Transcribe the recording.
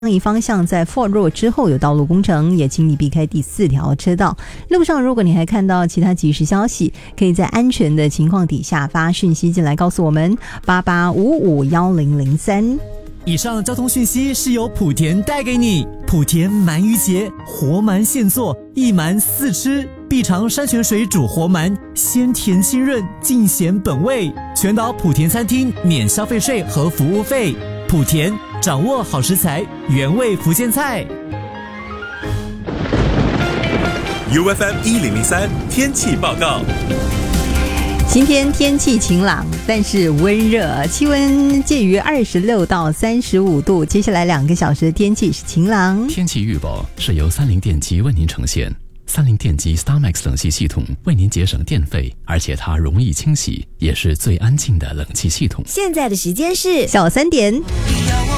一方向在 Fort Road 之后有道路工程，也请你避开第4条车道。路上如果你还看到其他即时消息，可以在安全的情况底下发讯息进来告诉我们88551003。 以上交通讯息是由莆田带给你。莆田鳗鱼节，活鳗现做，一鳗4吃，必尝山泉水煮活鳗，鲜甜清润，尽显本味。全岛莆田餐厅免消费税和服务费。莆田掌握好食材，原味福建菜。 UFM 1003天气报告。 今天天气晴朗，但是温热，气温介于26到35度。接下来2个小时的天气是晴朗。 天气预报是由三菱电机为您呈现。三菱电机 StarMax 冷气系统为您节省电费，而且它容易清洗，也是最安静的冷气系统。 现在的时间是下午3点。